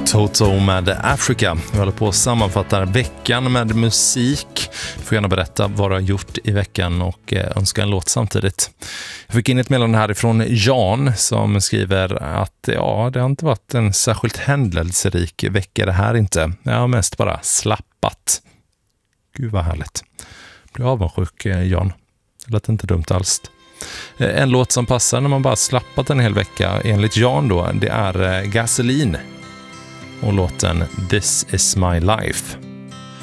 Toto med Africa. Vi håller på att sammanfatta veckan med musik. Du får gärna berätta vad du har gjort i veckan och önska en låt samtidigt. Jag fick in ett meddelande härifrån Jan som skriver att det har inte varit en särskilt händelserik vecka det här inte. Jag har mest bara slappat. Gud vad härligt. Blir avundsjuk Jan. Det lät inte dumt alls. En låt som passar när man bara slappat en hel vecka enligt Jan då, det är Gasoline och låten This Is My Life.